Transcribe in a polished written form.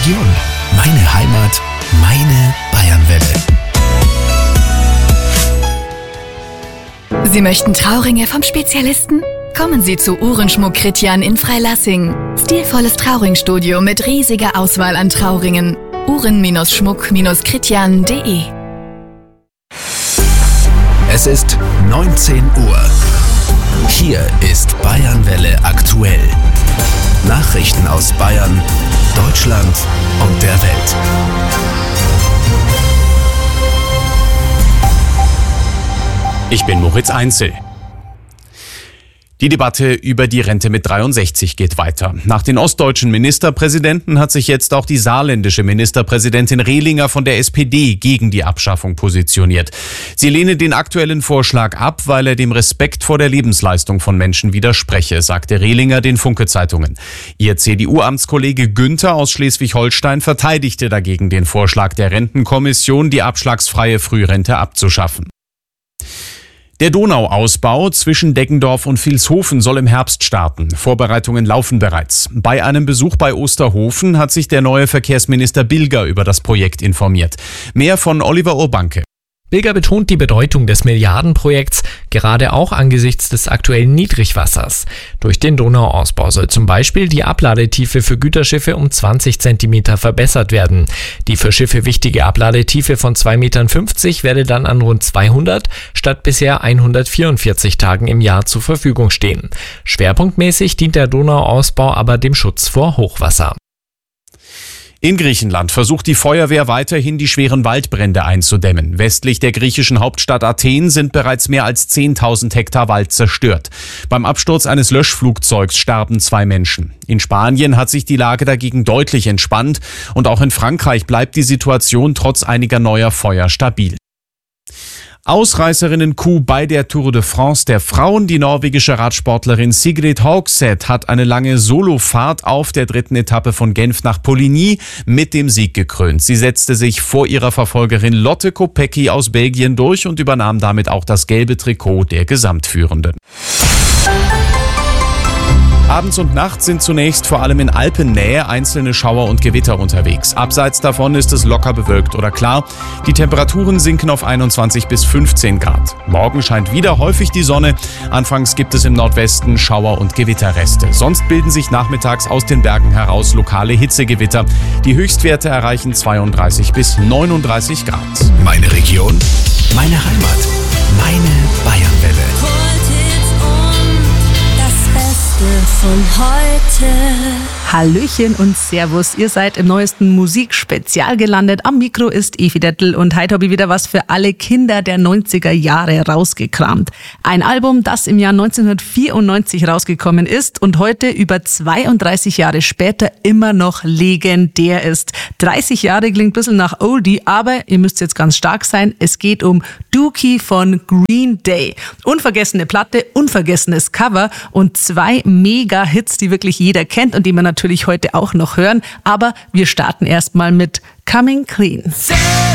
Region, meine Heimat, meine Bayernwelle. Sie möchten Trauringe vom Spezialisten? Kommen Sie zu Uhrenschmuck Kritjan in Freilassing. Stilvolles Trauringstudio mit riesiger Auswahl an Trauringen. Uhren-Schmuck-Kritjan.de. Es ist 19 Uhr. Hier ist Bayernwelle aktuell. Nachrichten aus Bayern, Deutschland und der Welt. Ich bin Moritz Einzel. Die Debatte über die Rente mit 63 geht weiter. Nach den ostdeutschen Ministerpräsidenten hat sich jetzt auch die saarländische Ministerpräsidentin Rehlinger von der SPD gegen die Abschaffung positioniert. Sie lehne den aktuellen Vorschlag ab, weil er dem Respekt vor der Lebensleistung von Menschen widerspreche, sagte Rehlinger den Funke-Zeitungen. Ihr CDU-Amtskollege Günther aus Schleswig-Holstein verteidigte dagegen den Vorschlag der Rentenkommission, die abschlagsfreie Frührente abzuschaffen. Der Donauausbau zwischen Deggendorf und Vilshofen soll im Herbst starten. Vorbereitungen laufen bereits. Bei einem Besuch bei Osterhofen hat sich der neue Verkehrsminister Bilger über das Projekt informiert. Mehr von Oliver Urbanke. Bilger betont die Bedeutung des Milliardenprojekts, gerade auch angesichts des aktuellen Niedrigwassers. Durch den Donauausbau soll zum Beispiel die Abladetiefe für Güterschiffe um 20 cm verbessert werden. Die für Schiffe wichtige Abladetiefe von 2,50 Metern werde dann an rund 200 statt bisher 144 Tagen im Jahr zur Verfügung stehen. Schwerpunktmäßig dient der Donauausbau aber dem Schutz vor Hochwasser. In Griechenland versucht die Feuerwehr weiterhin, die schweren Waldbrände einzudämmen. Westlich der griechischen Hauptstadt Athen sind bereits mehr als 10.000 Hektar Wald zerstört. Beim Absturz eines Löschflugzeugs starben 2 Menschen. In Spanien hat sich die Lage dagegen deutlich entspannt und auch in Frankreich bleibt die Situation trotz einiger neuer Feuer stabil. Ausreißerinnen-Coup bei der Tour de France der Frauen. Die norwegische Radsportlerin Sigrid Hogseth hat eine lange Solofahrt auf der 3. Etappe von Genf nach Poligny mit dem Sieg gekrönt. Sie setzte sich vor ihrer Verfolgerin Lotte Kopecky aus Belgien durch und übernahm damit auch das gelbe Trikot der Gesamtführenden. Abends und nachts sind zunächst vor allem in Alpennähe einzelne Schauer und Gewitter unterwegs. Abseits davon ist es locker bewölkt oder klar. Die Temperaturen sinken auf 21 bis 15 Grad. Morgen scheint wieder häufig die Sonne. Anfangs gibt es im Nordwesten Schauer- und Gewitterreste. Sonst bilden sich nachmittags aus den Bergen heraus lokale Hitzegewitter. Die Höchstwerte erreichen 32 bis 39 Grad. Meine Region, meine Heimat, meine Bayernwelle. Von heute. Hallöchen und Servus, ihr seid im neuesten Musikspezial gelandet. Am Mikro ist Evi Dettel und heute habe ich wieder was für alle Kinder der 90er Jahre rausgekramt. Ein Album, das im Jahr 1994 rausgekommen ist und heute über 32 Jahre später immer noch legendär ist. 30 Jahre klingt ein bisschen nach Oldie, aber ihr müsst jetzt ganz stark sein. Es geht um Dookie von Green Day. Unvergessene Platte, unvergessenes Cover und 2 Mega-Hits, die wirklich jeder kennt und die wir natürlich heute auch noch hören. Aber wir starten erstmal mit Coming Clean.